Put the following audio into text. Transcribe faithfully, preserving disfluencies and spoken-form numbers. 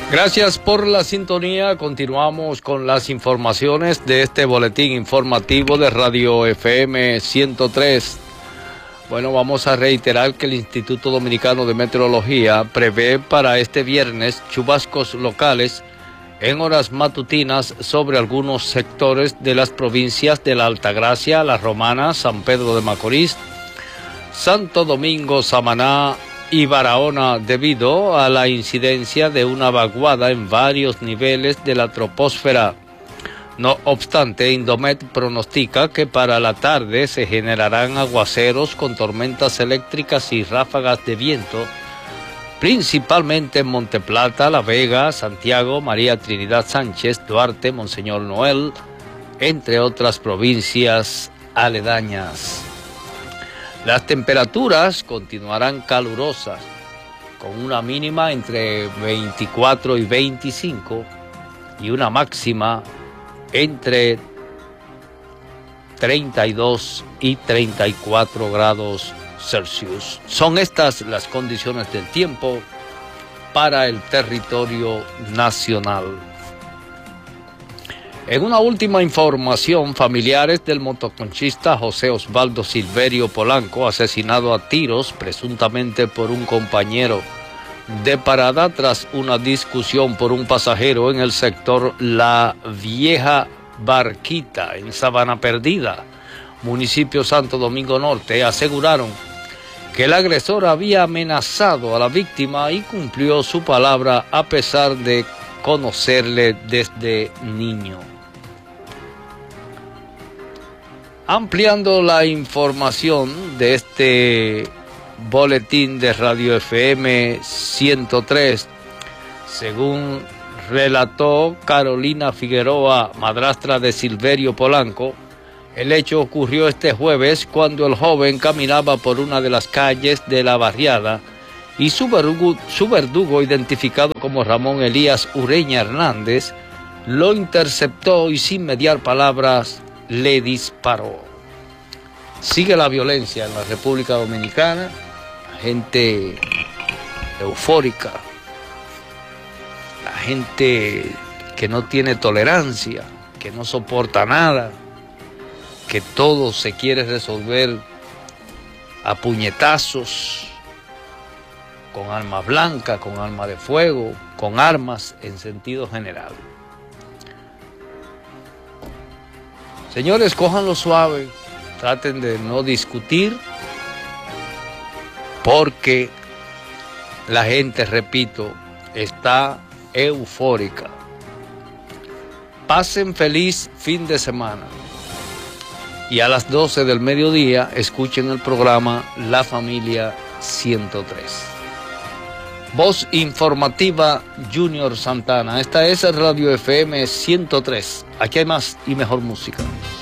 Gracias por la sintonía. Continuamos con las informaciones de este boletín informativo de Radio F M ciento tres. Bueno, vamos a reiterar que el Instituto Dominicano de Meteorología prevé para este viernes chubascos locales en horas matutinas sobre algunos sectores de las provincias de la Altagracia, La Romana, San Pedro de Macorís, Santo Domingo, Samaná y Barahona, debido a la incidencia de una vaguada en varios niveles de la troposfera. No obstante, Indomet pronostica que para la tarde se generarán aguaceros con tormentas eléctricas y ráfagas de viento, principalmente en Monteplata, La Vega, Santiago, María Trinidad Sánchez, Duarte, Monseñor Noel, entre otras provincias aledañas. Las temperaturas continuarán calurosas, con una mínima entre veinticuatro y veinticinco y una máxima entre treinta y dos y treinta y cuatro grados Celsius. Son estas las condiciones del tiempo para el territorio nacional. En una última información, familiares del motoconchista José Osvaldo Silverio Polanco, asesinado a tiros presuntamente por un compañero de parada tras una discusión por un pasajero en el sector La Vieja Barquita, en Sabana Perdida, municipio Santo Domingo Norte, aseguraron que el agresor había amenazado a la víctima y cumplió su palabra a pesar de conocerle desde niño. Ampliando la información de este boletín de Radio F M ciento tres, según relató Carolina Figueroa, madrastra de Silverio Polanco, el hecho ocurrió este jueves cuando el joven caminaba por una de las calles de la barriada y su verdugo, su verdugo, identificado como Ramón Elías Ureña Hernández, lo interceptó y sin mediar palabras le disparó. Sigue la violencia en la República Dominicana, la gente eufórica, la gente que no tiene tolerancia, que no soporta nada, que todo se quiere resolver a puñetazos, con arma blanca, con arma de fuego, con armas en sentido general. Señores, cójanlo suave, traten de no discutir, porque la gente, repito, está eufórica. Pasen feliz fin de semana y a las doce del mediodía escuchen el programa La Familia ciento tres. Voz informativa Junior Santana. Esta es Radio F M ciento tres. Aquí hay más y mejor música.